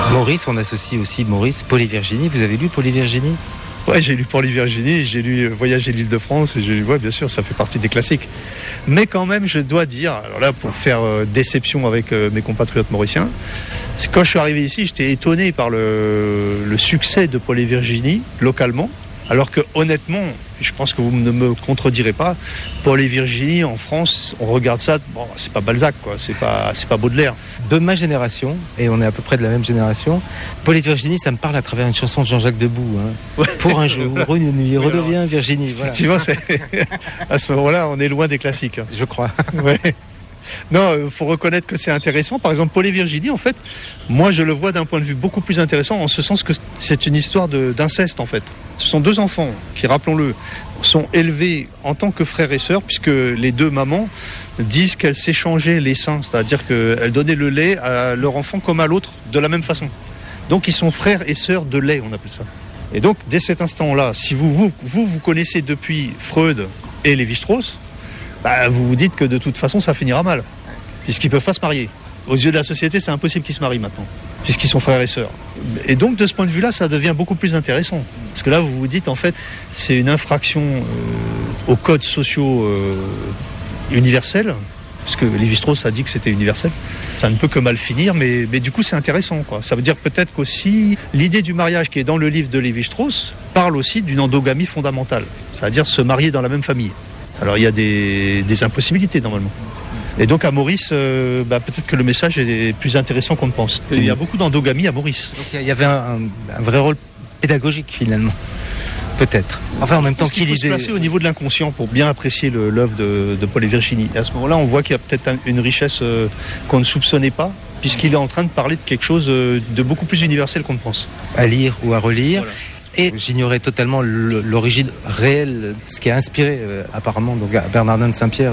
Maurice, on associe aussi Maurice, Paul et Virginie. Vous avez lu Paul et Virginie ? Ouais, j'ai lu Paul et Virginie, j'ai lu Voyage à l'Île-de-France, et ouais, bien sûr, ça fait partie des classiques. Mais quand même, je dois dire, alors là, pour faire déception avec mes compatriotes mauriciens, c'est quand je suis arrivé ici, j'étais étonné par le succès de Paul et Virginie, localement, alors que honnêtement, je pense que vous ne me contredirez pas, Paul et Virginie, en France, on regarde ça, bon, c'est pas Balzac, quoi, c'est pas Baudelaire. De ma génération, et on est à peu près de la même génération, Paul et Virginie, ça me parle à travers une chanson de Jean-Jacques Debout. Hein. Ouais. Pour un jour, une nuit, redevient Virginie. Voilà. Effectivement, à ce moment-là, on est loin des classiques. Je crois. Ouais. Non, il faut reconnaître que c'est intéressant. Par exemple, Paul et Virginie, en fait, moi je le vois d'un point de vue beaucoup plus intéressant, en ce sens que c'est une histoire d'inceste, en fait. Ce sont deux enfants qui, rappelons-le, sont élevés en tant que frères et sœurs, puisque les deux mamans disent qu'elles s'échangeaient les seins, c'est-à-dire qu'elles donnaient le lait à leur enfant comme à l'autre, de la même façon. Donc ils sont frères et sœurs de lait, on appelle ça. Et donc, dès cet instant-là, si vous connaissez depuis Freud et Lévi-Strauss, vous vous dites que de toute façon ça finira mal, puisqu'ils ne peuvent pas se marier. Aux yeux de la société, c'est impossible qu'ils se marient maintenant, puisqu'ils sont frères et sœurs. Et donc de ce point de vue-là, ça devient beaucoup plus intéressant. Parce que là, vous vous dites, en fait, c'est une infraction aux codes sociaux universels, puisque Lévi-Strauss a dit que c'était universel. Ça ne peut que mal finir, mais du coup c'est intéressant, quoi. Ça veut dire peut-être qu'aussi, l'idée du mariage qui est dans le livre de Lévi-Strauss parle aussi d'une endogamie fondamentale, c'est-à-dire se marier dans la même famille. Alors il y a des impossibilités normalement. Et donc à Maurice, peut-être que le message est plus intéressant qu'on ne pense. Il y a beaucoup d'endogamie à Maurice. Donc il y avait un vrai rôle pédagogique finalement. Peut-être. Enfin en même temps qu'il faut se placer au niveau de l'inconscient pour bien apprécier l'œuvre de Paul et Virginie. Et à ce moment-là, on voit qu'il y a peut-être une richesse qu'on ne soupçonnait pas, puisqu'il est en train de parler de quelque chose de beaucoup plus universel qu'on ne pense. À lire ou à relire. Voilà. Et j'ignorais totalement l'origine réelle, ce qui a inspiré apparemment donc, à Bernardin de Saint-Pierre,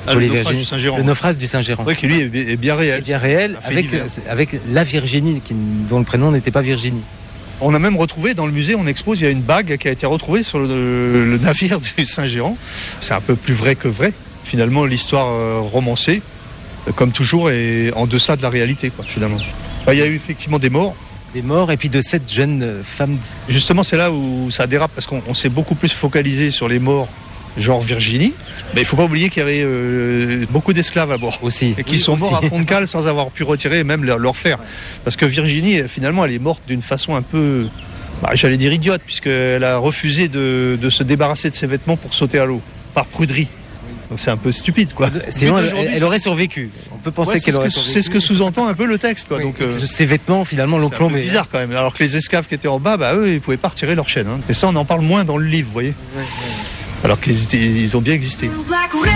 le naufrage du Saint-Gérand. Oui, qui lui est bien réel. Bien réel, avec la Virginie, dont le prénom n'était pas Virginie. On a même retrouvé dans le musée, on expose, il y a une bague qui a été retrouvée sur le navire du Saint-Gérand. C'est un peu plus vrai que vrai. Finalement, l'histoire romancée, comme toujours, est en deçà de la réalité, quoi, finalement. Il y a eu effectivement des morts. Des morts et puis de cette jeune femme. Justement, c'est là où ça dérape parce qu'on s'est beaucoup plus focalisé sur les morts, genre Virginie. Mais il ne faut pas oublier qu'il y avait beaucoup d'esclaves à bord aussi, et qui sont morts à fond de cale sans avoir pu retirer même leur fer. Parce que Virginie, finalement, elle est morte d'une façon un peu, j'allais dire idiote, puisqu'elle a refusé de se débarrasser de ses vêtements pour sauter à l'eau, par pruderie. Donc c'est un peu stupide, quoi. Sinon, elle aurait survécu. On peut penser qu'elle aurait survécu. C'est ce que sous-entend un peu le texte, quoi. Oui, donc, ces vêtements, finalement, l'ont plombé. C'est bizarre, quand même. Alors que les esclaves qui étaient en bas, eux, ils pouvaient pas retirer leur chaîne. Hein. Et ça, on en parle moins dans le livre, vous voyez. Alors qu'ils ont bien existé.